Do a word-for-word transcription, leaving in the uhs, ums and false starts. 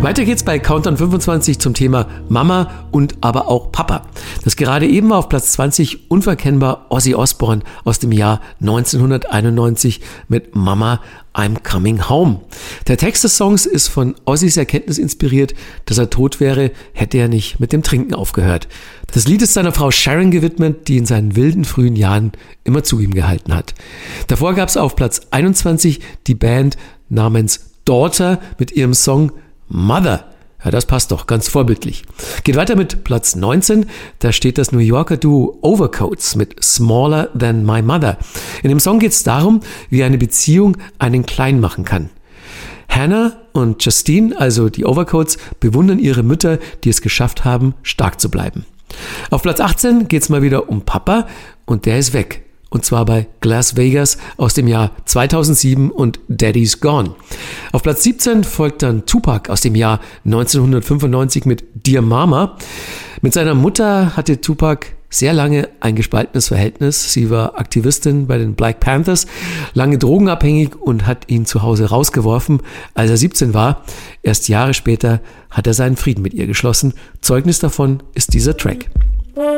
Weiter geht's bei Countdown fünfundzwanzig zum Thema Mama und aber auch Papa. Das gerade eben war auf Platz zwanzig unverkennbar Ozzy Osbourne aus dem Jahr neunzehnhunderteinundneunzig mit Mama, I'm Coming Home. Der Text des Songs ist von Ozzys Erkenntnis inspiriert, dass er tot wäre, hätte er nicht mit dem Trinken aufgehört. Das Lied ist seiner Frau Sharon gewidmet, die in seinen wilden frühen Jahren immer zu ihm gehalten hat. Davor gab es auf Platz einundzwanzig die Band namens Daughter mit ihrem Song Mother. Ja, das passt doch, ganz vorbildlich. Geht weiter mit Platz neunzehn, da steht das New Yorker Duo Overcoats mit Smaller Than My Mother. In dem Song geht es darum, wie eine Beziehung einen klein machen kann. Hannah und Justine, also die Overcoats, bewundern ihre Mütter, die es geschafft haben, stark zu bleiben. Auf Platz achtzehn geht es mal wieder um Papa und der ist weg. Und zwar bei Las Vegas aus dem Jahr zweitausendsieben und Daddy's Gone. Auf Platz siebzehn folgt dann Tupac aus dem Jahr neunzehnhundertfünfundneunzig mit Dear Mama. Mit seiner Mutter hatte Tupac sehr lange ein gespaltenes Verhältnis. Sie war Aktivistin bei den Black Panthers, lange drogenabhängig und hat ihn zu Hause rausgeworfen, als er siebzehn war. Erst Jahre später hat er seinen Frieden mit ihr geschlossen. Zeugnis davon ist dieser Track.